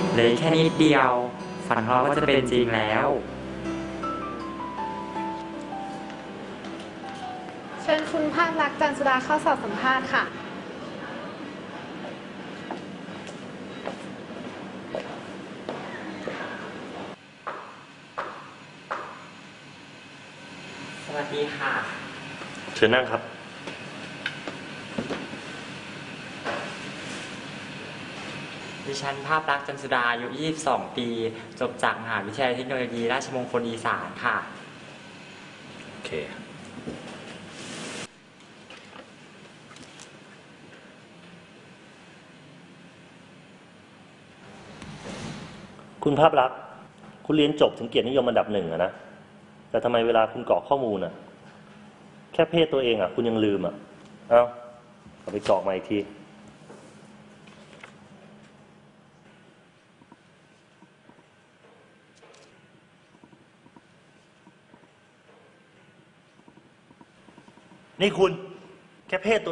เลยแค่นิดเดียวฝันของเราก็จะเป็นจริงแล้วเชิญคุณภาพลักษณ์ จันทร์สุดาเข้าสอบสัมภาษณ์ค่ะสวัสดีค่ะเชิญนั่งครับดิฉันภาพลักษณ์ จันทร์สุดาอายุ 22 ปี จบจากมหาวิทยาลัยเทคโนโลยีราชมงคลอีสานค่ะโอเค คุณภาพลักษณ์คุณเรียนจบถึงเกียรตินิยมอันดับ 1อะนะ แต่ทำไมเวลาคุณกรอกข้อมูลอะแค่เพศตัวเองอะคุณยังลืมอะเอาไปกรอกมาอีกที นี่คุณแค่เพศตัว